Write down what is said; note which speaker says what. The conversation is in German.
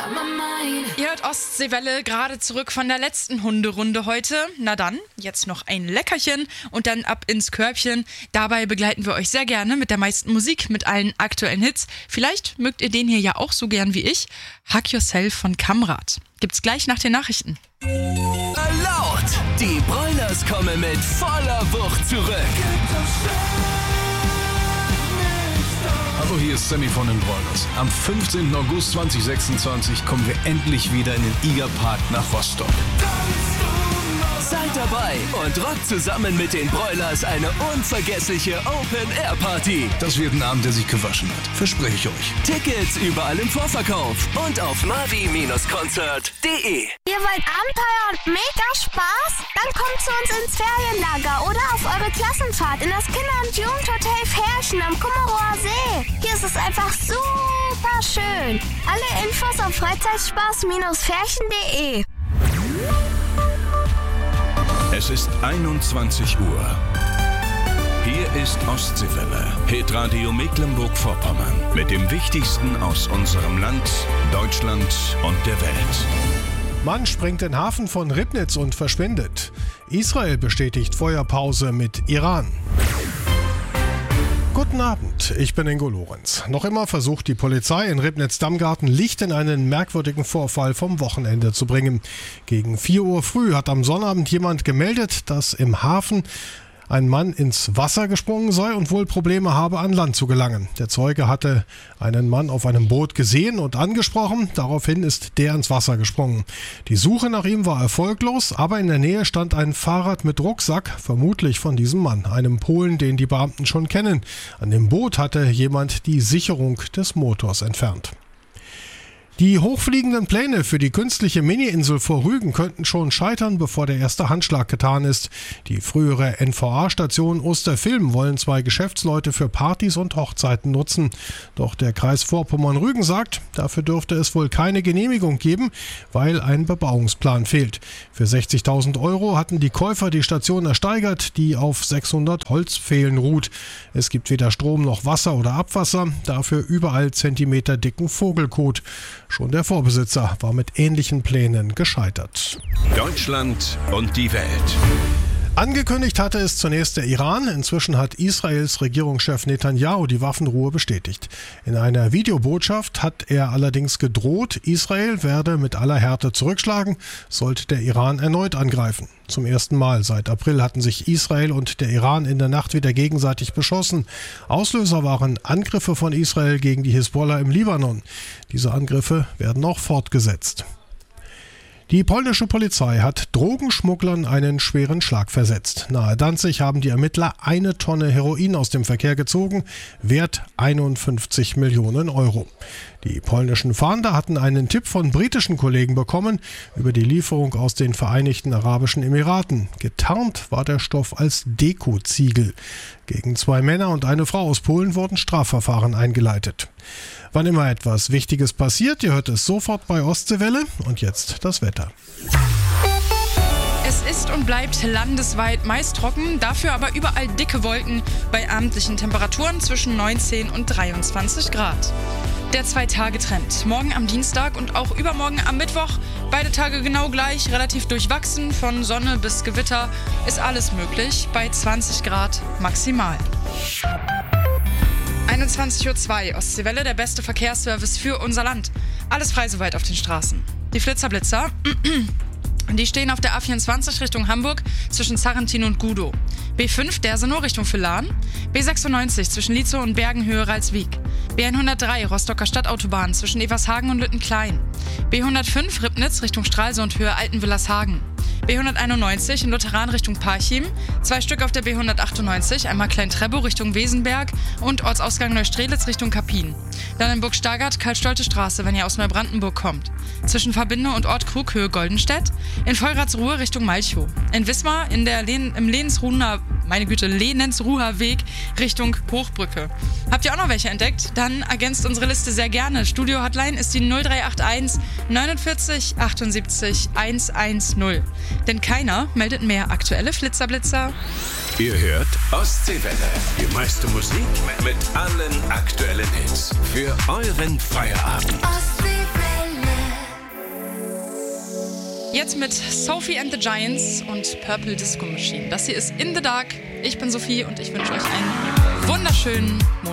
Speaker 1: Ihr hört Ostseewelle, gerade zurück von der letzten Hunderunde heute. Na dann, jetzt noch ein Leckerchen und dann ab ins Körbchen. Dabei begleiten wir euch sehr gerne mit der meisten Musik, mit allen aktuellen Hits. Vielleicht mögt ihr den hier ja auch so gern wie ich. Hug Yourself von Kamrat. Gibt's gleich nach den Nachrichten.
Speaker 2: Laut! Die Broilers kommen mit voller Wucht zurück.
Speaker 3: Hallo, hier ist Sammy von den Broilers. Am 15. August 2026 kommen wir endlich wieder in den Igerpark nach Rostock.
Speaker 2: Seid dabei und rockt zusammen mit den Broilers eine unvergessliche Open-Air-Party.
Speaker 3: Das wird ein Abend, der sich gewaschen hat. Verspreche ich euch.
Speaker 2: Tickets überall im Vorverkauf und auf mavi-konzert.de.
Speaker 4: Ihr wollt Abenteuer und mega Spaß? Dann kommt zu uns ins Ferienlager oder auf eure Klassenfahrt in das Kinder- und Jugendhotel Ferchen am Kummerower See. Hier ist es einfach super schön. Alle Infos auf freizeitspaß-ferchen.de.
Speaker 5: Es ist 21 Uhr. Hier ist Ostseewelle, Hitradio Mecklenburg-Vorpommern. Mit dem Wichtigsten aus unserem Land, Deutschland und der Welt.
Speaker 6: Mann sprengt den Hafen von Ribnitz und verschwindet. Israel bestätigt Feuerpause mit Iran. Guten Abend, ich bin Ingo Lorenz. Noch immer versucht die Polizei in Ribnitz-Damgarten Licht in einen merkwürdigen Vorfall vom Wochenende zu bringen. Gegen 4 Uhr früh hat am Sonnabend jemand gemeldet, dass im Hafen ein Mann ins Wasser gesprungen sei und wohl Probleme habe, an Land zu gelangen. Der Zeuge hatte einen Mann auf einem Boot gesehen und angesprochen. Daraufhin ist der ins Wasser gesprungen. Die Suche nach ihm war erfolglos, aber in der Nähe stand ein Fahrrad mit Rucksack, vermutlich von diesem Mann, einem Polen, den die Beamten schon kennen. An dem Boot hatte jemand die Sicherung des Motors entfernt. Die hochfliegenden Pläne für die künstliche Mini-Insel vor Rügen könnten schon scheitern, bevor der erste Handschlag getan ist. Die frühere NVA-Station Osterfilm wollen 2 Geschäftsleute für Partys und Hochzeiten nutzen. Doch der Kreis Vorpommern-Rügen sagt, dafür dürfte es wohl keine Genehmigung geben, weil ein Bebauungsplan fehlt. Für 60.000 € hatten die Käufer die Station ersteigert, die auf 600 Holzpfählen ruht. Es gibt weder Strom noch Wasser oder Abwasser, dafür überall zentimeterdicken Vogelkot. Schon der Vorbesitzer war mit ähnlichen Plänen gescheitert.
Speaker 5: Deutschland und die Welt.
Speaker 6: Angekündigt hatte es zunächst der Iran. Inzwischen hat Israels Regierungschef Netanyahu die Waffenruhe bestätigt. In einer Videobotschaft hat er allerdings gedroht, Israel werde mit aller Härte zurückschlagen, sollte der Iran erneut angreifen. Zum ersten Mal seit April hatten sich Israel und der Iran in der Nacht wieder gegenseitig beschossen. Auslöser waren Angriffe von Israel gegen die Hisbollah im Libanon. Diese Angriffe werden auch fortgesetzt. Die polnische Polizei hat Drogenschmugglern einen schweren Schlag versetzt. Nahe Danzig haben die Ermittler 1 Tonne Heroin aus dem Verkehr gezogen, Wert 51 Millionen €. Die polnischen Fahnder hatten einen Tipp von britischen Kollegen bekommen über die Lieferung aus den Vereinigten Arabischen Emiraten. Getarnt war der Stoff als Dekoziegel. Gegen 2 Männer und eine Frau aus Polen wurden Strafverfahren eingeleitet. Wann immer etwas Wichtiges passiert, ihr hört es sofort bei Ostseewelle. Und jetzt das Wetter.
Speaker 1: Es ist und bleibt landesweit meist trocken, dafür aber überall dicke Wolken bei abendlichen Temperaturen zwischen 19 und 23 Grad. Der 2-Tage-Trend. Morgen am Dienstag und auch übermorgen am Mittwoch. Beide Tage genau gleich, relativ durchwachsen. Von Sonne bis Gewitter ist alles möglich bei 20 Grad maximal. 21:02 Uhr, Ostseewelle, der beste Verkehrsservice für unser Land. Alles frei soweit auf den Straßen. Die Flitzer-Blitzer, die stehen auf der A24 Richtung Hamburg zwischen Sarrentin und Gudow. B5 Dersenow Richtung Villahn. B96 zwischen Lietzow und Bergenhöhe-Ralswiek. B103 Rostocker Stadtautobahn zwischen Evershagen und Lüttenklein. B105 Ribnitz Richtung Stralsund Höhe Altenwillershagen. B191 in Lutheran Richtung Parchim, 2 Stück auf der B198, einmal Klein-Treppow Richtung Wesenberg und Ortsausgang Neustrelitz Richtung Kapin. Dann in Burg-Stargard Karl-Stolte Straße, wenn ihr aus Neubrandenburg kommt. Zwischen Verbinde und Ort Krug Höhe Goldenstedt. In Vollratsruhe Richtung Malchow. In Wismar im Lehnsruher Weg Richtung Hochbrücke. Habt ihr auch noch welche entdeckt? Dann ergänzt unsere Liste sehr gerne. Studio-Hotline ist die 0381 49 78 110. Denn keiner meldet mehr aktuelle Flitzer-Blitzer.
Speaker 5: Ihr hört Ostseewelle. Die meiste Musik mit allen aktuellen Hits. Für euren Feierabend.
Speaker 4: Ostseewelle.
Speaker 1: Jetzt mit Sophie and the Giants und Purple Disco Machine. Das hier ist In the Dark. Ich bin Sophie und ich wünsche euch einen wunderschönen Montag.